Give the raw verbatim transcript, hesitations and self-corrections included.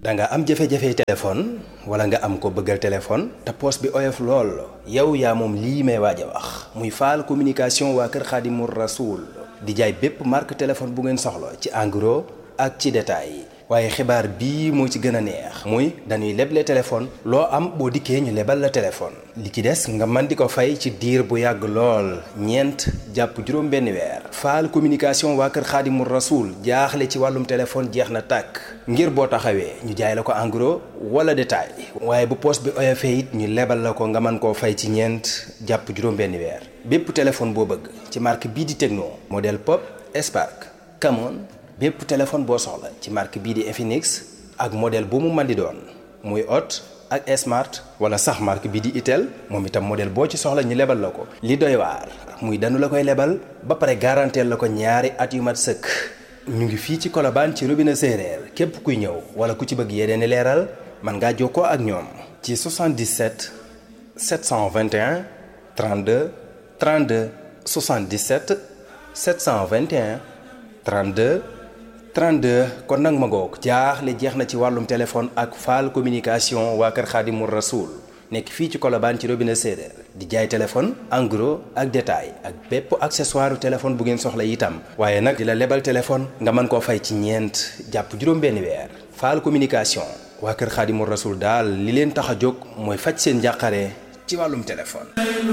da nga am jafe-jafe téléphone wala nga am ko bëggal téléphone te poos bi oyof lool yow yaa moom lii may waaj a wax muy Fall communication waa kër Xaadimu Rasuul di jaay bépp marque téléphone bu ngeen soxla ci en gros ak ci détail waaye xibaar bii moo ci gën a neex muy dañuy leble téléphone loo am boo dikkee ñu lebal la téléphone li ci des nga mën di ko fay ci diir bu yàgg lool ñeent jàpp juróom benn weer Fall communication waa kër Xaadimu Rasuul jaaxle ci wàllum téléphone jeex na tàkk ngir boo taxawee ñu jaay la ko en gros wala détail waaye bu poos bi oyofee it ñu lebal la ko nga mën koo fay ci ñeent jàpp juróom benn weer bépp téléphone boo bëgg ci marque bii di Tecno modèle Pop Spark Camon bépp téléphone boo soxla ci marque bii di Infinix ak modèle bu mu mën di doon muy Hot ak Smart wala sax marque bii di Itel moom itam modèle boo ci soxla ñu lebal la ko. li doy waar muy danu la koy lebal ba pare garanteel la ko ñaari at yu mat sëkk ñu ngi fii ci Colobane ci robinet séeréer képp kuy ñëw wala ku ci bëgg yeneen i leeral mën ngaa jokkoo ak ñoom ci soixante-dix-sept sept cent vingt et un trente-deux trente-deux soixante-dix-sept sept cent vingt et un trente-deux trente-deux kon nag ma ngoog jaaxle jeex na ci wàllum téléphone ak Fall communication waa kër Xaadimu Rasuul nekk fii ci Colobane ci robinet séeréer di jaay téléphone en gros ak détail ak bépp accessoire téléphone bu ngeen soxla itam waaye nag di la lebal téléphone nga mën koo fay ci ñeent jàpp juróom benn weer Fall communication waa kër Xaadimu Rasuul daal li leen tax a jóg mooy faj seen njàqare ci wàllum téléphone